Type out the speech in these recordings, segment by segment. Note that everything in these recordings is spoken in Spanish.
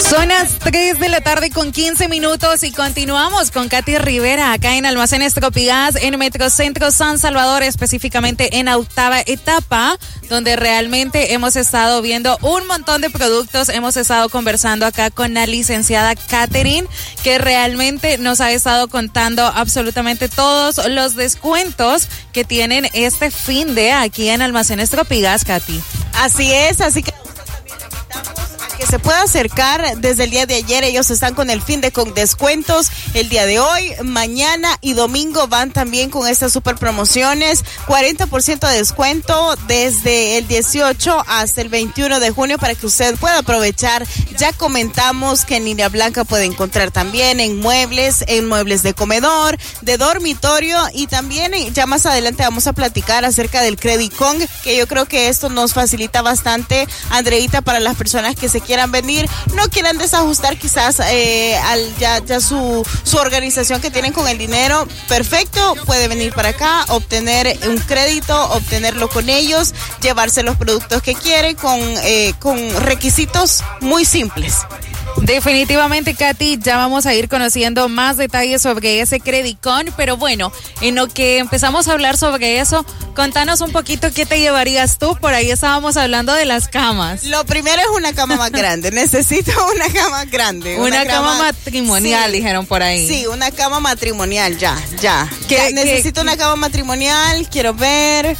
Son las 3 de la tarde con 15 minutos y continuamos con Katy Rivera acá en Almacenes Tropigas en Metrocentro San Salvador, específicamente en la 8ª etapa, donde realmente hemos estado viendo un montón de productos. Hemos estado conversando acá con la licenciada Catherine, que realmente nos ha estado contando absolutamente todos los descuentos que tienen este fin de aquí en Almacenes Tropigas, Katy. Así es, así que que se pueda acercar desde el día de ayer. Ellos están con el fin de con descuentos el día de hoy, mañana y domingo van también con estas super promociones, 40% de descuento desde el 18 hasta el 21 de junio para que usted pueda aprovechar. Ya comentamos que en Línea Blanca puede encontrar también en muebles de comedor, de dormitorio, y también ya más adelante vamos a platicar acerca del Credit Con, que yo creo que esto nos facilita bastante, Andreita, para las personas que se quieran venir, no quieran desajustar quizás ya su organización que tienen con el dinero. Perfecto, puede venir para acá, obtener un crédito, obtenerlo con ellos, llevarse los productos que quiere con requisitos muy simples. Definitivamente, Katy, ya vamos a ir conociendo más detalles sobre ese Credit Con, pero bueno, en lo que empezamos a hablar sobre eso, contanos un poquito qué te llevarías tú. Por ahí estábamos hablando de las camas. Lo primero es una cama más grande, necesito una cama grande. Una cama matrimonial, sí, dijeron por ahí. Sí, una cama matrimonial, ya. Necesito una cama matrimonial, quiero ver...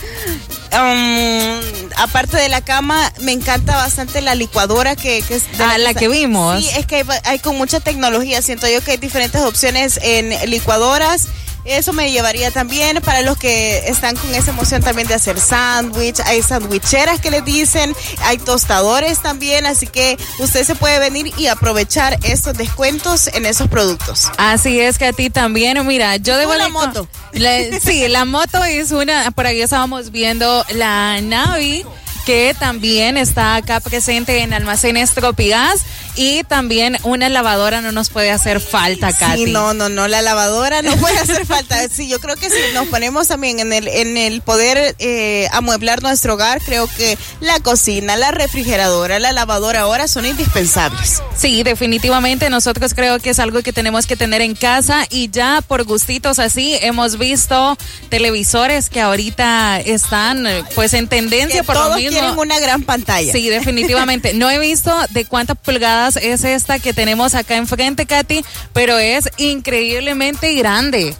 aparte de la cama, me encanta bastante la licuadora que es la que vimos. Sí, es que hay con mucha tecnología. Siento yo que hay diferentes opciones en licuadoras. Eso me llevaría también para los que están con esa emoción también de hacer sándwich. Hay sandwicheras que les dicen, hay tostadores también, así que usted se puede venir y aprovechar estos descuentos en esos productos. Así es, que a ti también. Mira, yo debo la moto. Sí, la moto es una. Por ahí estábamos viendo la Navi, que también está acá presente en Almacenes Tropigas, y también una lavadora no nos puede hacer falta, Katy. Sí, no, la lavadora no puede hacer falta. Sí, yo creo que si nos ponemos también en el poder amueblar nuestro hogar, creo que la cocina, la refrigeradora, la lavadora ahora son indispensables. Sí, definitivamente nosotros creo que es algo que tenemos que tener en casa, y ya por gustitos así hemos visto televisores que ahorita están pues en tendencia, que por todos lo mismo. Tienen una gran pantalla. Sí, definitivamente. No he visto de cuántas pulgadas es esta que tenemos acá enfrente, Katy, pero es increíblemente grande.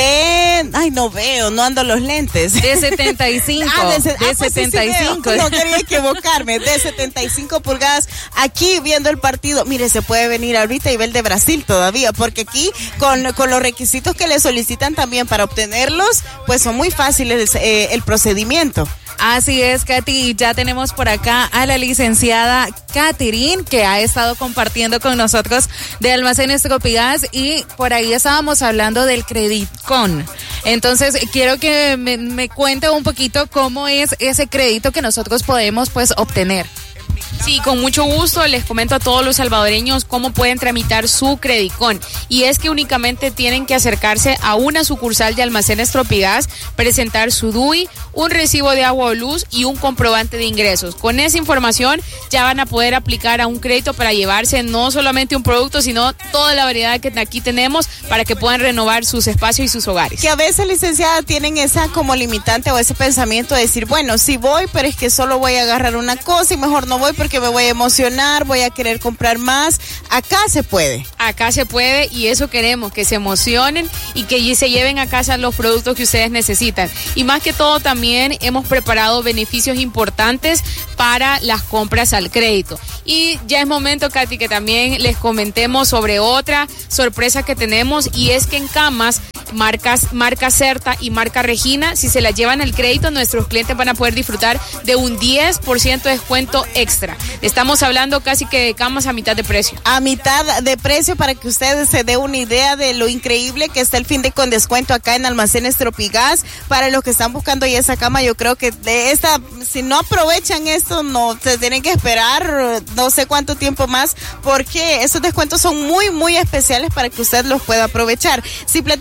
No veo, no ando los lentes. De 75. De 75. Sí, no quería equivocarme. De 75 pulgadas. Aquí viendo el partido, mire, se puede venir ahorita y ver el de Brasil todavía, porque aquí con los requisitos que le solicitan también para obtenerlos, pues son muy fáciles el procedimiento. Así es, Katy, ya tenemos por acá a la licenciada Catherine, que ha estado compartiendo con nosotros de Almacenes Tropigas, y por ahí estábamos hablando del Credit Con. Entonces, quiero que me cuente un poquito cómo es ese crédito que nosotros podemos pues obtener. Sí, con mucho gusto les comento a todos los salvadoreños cómo pueden tramitar su Credit Con. Y es que únicamente tienen que acercarse a una sucursal de Almacenes Tropigas, presentar su DUI, un recibo de agua o luz y un comprobante de ingresos. Con esa información ya van a poder aplicar a un crédito para llevarse no solamente un producto, sino toda la variedad que aquí tenemos para que puedan renovar sus espacios y sus hogares. Que a veces, licenciada, tienen esa como limitante o ese pensamiento de decir, bueno, sí voy, pero es que solo voy a agarrar una cosa y mejor no voy porque me voy a emocionar, voy a querer comprar más. Acá se puede. Acá se puede, y eso queremos, que se emocionen y que se lleven a casa los productos que ustedes necesitan. Y más que todo también hemos preparado beneficios importantes para las compras al crédito. Y ya es momento, Katy, que también les comentemos sobre otra sorpresa que tenemos, y es que en camas, marca Certa y marca Regina, si se las llevan al crédito, nuestros clientes van a poder disfrutar de un 10% de descuento extra. Estamos hablando casi que de camas a mitad de precio. A mitad de precio, para que ustedes se den una idea de lo increíble que está el fin de con descuento acá en Almacenes Tropigas. Para los que están buscando ya esa cama, yo creo que de esta, si no aprovechan esto, no se tienen que esperar no sé cuánto tiempo más, porque esos descuentos son muy, muy especiales para que usted los pueda aprovechar. Si platicamos un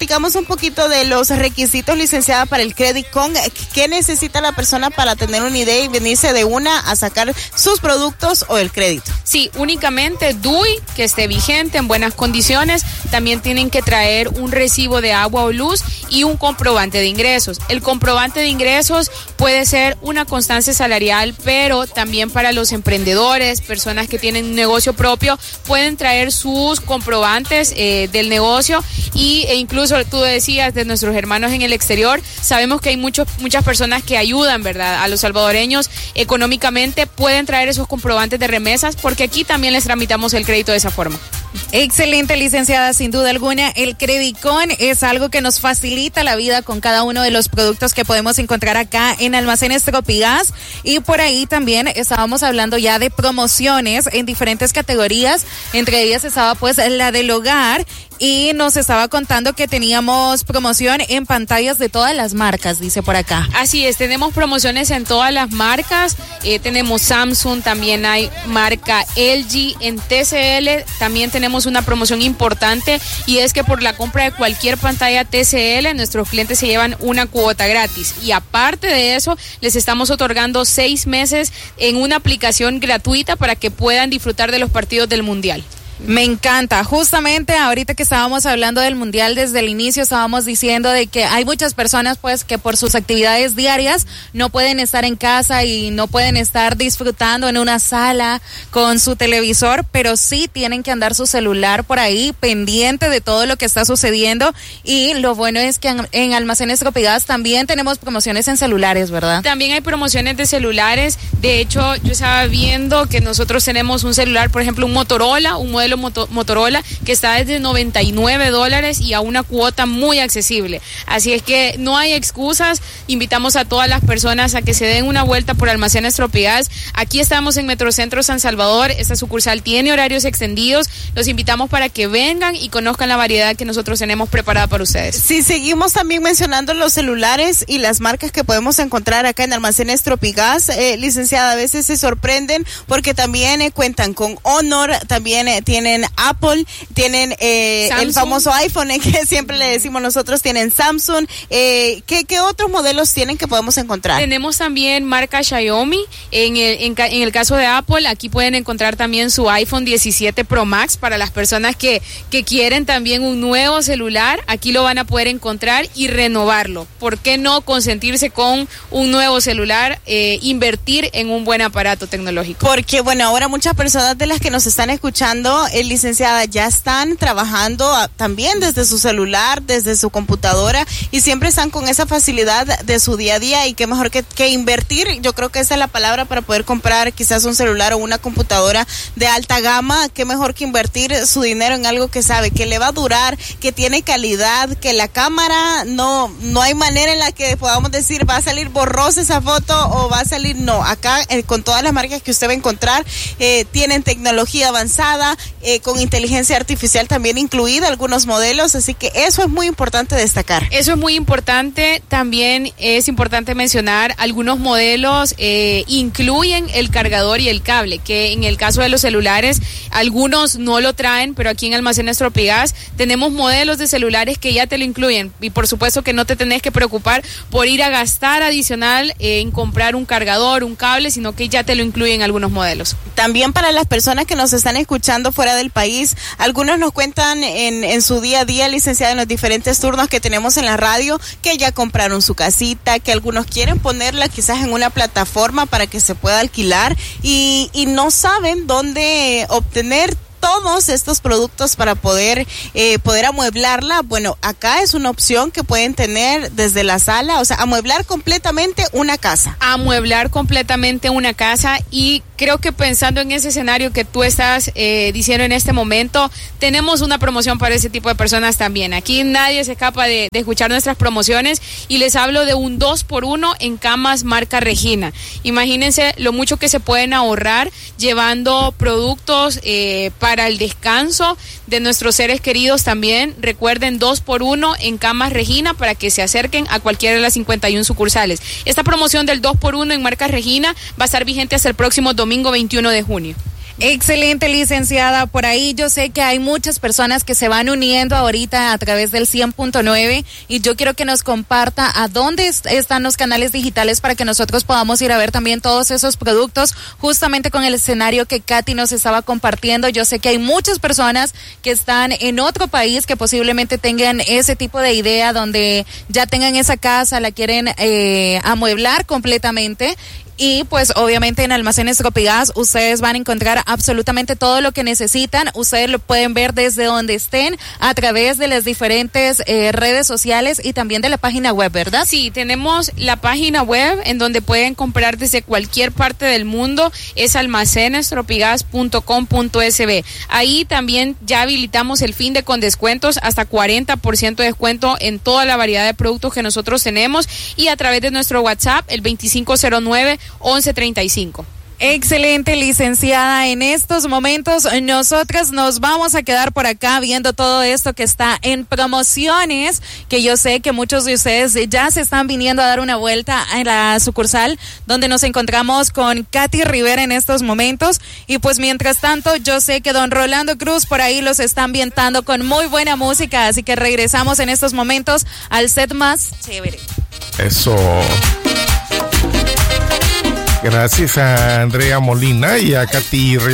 un poquito de los requisitos, licenciada, para el Credicon. ¿Qué necesita la persona para tener una idea y venirse de una a sacar sus productos o el crédito? Sí, únicamente DUI, que esté vigente, en buenas condiciones. También tienen que traer un recibo de agua o luz y un comprobante de ingresos. El comprobante de ingresos puede ser una constancia salarial, pero también para los emprendedores, personas que tienen un negocio propio, pueden traer sus comprobantes del negocio e incluso tú decías de nuestros hermanos en el exterior. Sabemos que hay muchas personas que ayudan, ¿verdad?, a los salvadoreños económicamente. Pueden traer esos comprobantes de remesas porque aquí también les tramitamos el crédito de esa forma. Excelente, licenciada, sin duda alguna. El Credicon es algo que nos facilita la vida con cada uno de los productos que podemos encontrar acá en Almacenes Tropigas. Y por ahí también estábamos hablando ya de promociones en diferentes categorías. Entre ellas estaba pues la del hogar, y nos estaba contando que teníamos promoción en pantallas de todas las marcas, dice por acá. Así es, tenemos promociones en todas las marcas. Tenemos Samsung, también hay marca LG. En TCL también tenemos una promoción importante, y es que por la compra de cualquier pantalla TCL, nuestros clientes se llevan una cuota gratis. Y aparte de eso, les estamos otorgando 6 meses en una aplicación gratuita para que puedan disfrutar de los partidos del Mundial. Me encanta. Justamente ahorita que estábamos hablando del mundial, desde el inicio estábamos diciendo de que hay muchas personas pues que por sus actividades diarias no pueden estar en casa y no pueden estar disfrutando en una sala con su televisor, pero sí tienen que andar su celular por ahí pendiente de todo lo que está sucediendo. Y lo bueno es que en Almacenes Tropigas también tenemos promociones en celulares, ¿verdad? También hay promociones de celulares. De hecho, yo estaba viendo que nosotros tenemos un celular, por ejemplo, un Motorola, un modelo Motorola, que está desde $99 y a una cuota muy accesible. Así es que no hay excusas. Invitamos a todas las personas a que se den una vuelta por Almacenes Tropigas. Aquí estamos en Metrocentro San Salvador. Esta sucursal tiene horarios extendidos. Los invitamos para que vengan y conozcan la variedad que nosotros tenemos preparada para ustedes. Sí, seguimos también mencionando los celulares y las marcas que podemos encontrar acá en Almacenes Tropigas. Licenciada, a veces se sorprenden porque también cuentan con Honor, también tienen Apple, tienen el famoso iPhone que siempre le decimos nosotros, tienen Samsung. ¿Qué otros modelos tienen que podemos encontrar? Tenemos también marca Xiaomi. En el caso de Apple, aquí pueden encontrar también su iPhone 17 Pro Max para las personas que quieren también un nuevo celular. Aquí lo van a poder encontrar y renovarlo. ¿Por qué no consentirse con un nuevo celular? Invertir en un buen aparato tecnológico. Porque bueno, ahora muchas personas de las que nos están escuchando, licenciada, ya están trabajando también desde su celular, desde su computadora, y siempre están con esa facilidad de su día a día, y qué mejor que invertir. Yo creo que esa es la palabra para poder comprar quizás un celular o una computadora de alta gama. Qué mejor que invertir su dinero en algo que sabe que le va a durar, que tiene calidad, que la cámara no hay manera en la que podamos decir va a salir borrosa esa foto o va a salir, no. Acá con todas las marcas que usted va a encontrar, tienen tecnología avanzada, con inteligencia artificial también incluida, algunos modelos, así que eso es muy importante destacar. Eso es muy importante. También es importante mencionar algunos modelos incluyen el cargador y el cable, que en el caso de los celulares algunos no lo traen, pero aquí en Almacenes Tropigas tenemos modelos de celulares que ya te lo incluyen, y por supuesto que no te tenés que preocupar por ir a gastar adicional en comprar un cargador, un cable, sino que ya te lo incluyen algunos modelos. También para las personas que nos están escuchando fuera del país, algunos nos cuentan en su día a día, licenciada, en los diferentes turnos que tenemos en la radio, que ya compraron su casita, que algunos quieren ponerla quizás en una plataforma para que se pueda alquilar y no saben dónde obtener todos estos productos para poder amueblarla. Bueno, acá es una opción que pueden tener desde la sala, o sea, amueblar completamente una casa. Amueblar completamente una casa, y creo que pensando en ese escenario que tú estás diciendo en este momento, tenemos una promoción para ese tipo de personas también. Aquí nadie se escapa de escuchar nuestras promociones, y les hablo de un 2x1 en camas marca Regina. Imagínense lo mucho que se pueden ahorrar llevando productos para el descanso de nuestros seres queridos también. Recuerden, 2x1 en camas Regina para que se acerquen a cualquiera de las 51 sucursales. Esta promoción del 2x1 en marca Regina va a estar vigente hasta el próximo domingo 21 de junio. Excelente, licenciada. Por ahí yo sé que hay muchas personas que se van uniendo ahorita a través del 100.9 y yo quiero que nos comparta a dónde están los canales digitales para que nosotros podamos ir a ver también todos esos productos, justamente con el escenario que Katy nos estaba compartiendo. Yo sé que hay muchas personas que están en otro país que posiblemente tengan ese tipo de idea donde ya tengan esa casa, la quieren amueblar completamente. Y pues obviamente en Almacenes Tropigas ustedes van a encontrar absolutamente todo lo que necesitan. Ustedes lo pueden ver desde donde estén a través de las diferentes redes sociales y también de la página web, ¿verdad? Sí, tenemos la página web en donde pueden comprar desde cualquier parte del mundo. Es almacenestropigas.com.sb. Ahí también ya habilitamos el fin de con descuentos, hasta 40% de descuento en toda la variedad de productos que nosotros tenemos, y a través de nuestro WhatsApp, el 2509-1135. Excelente, licenciada. En estos momentos nosotras nos vamos a quedar por acá viendo todo esto que está en promociones, que yo sé que muchos de ustedes ya se están viniendo a dar una vuelta en la sucursal donde nos encontramos con Katy Rivera en estos momentos. Y pues mientras tanto yo sé que don Rolando Cruz por ahí los está ambientando con muy buena música, así que regresamos en estos momentos al set más chévere. Eso. Gracias a Andrea Molina y a Katy Rivera.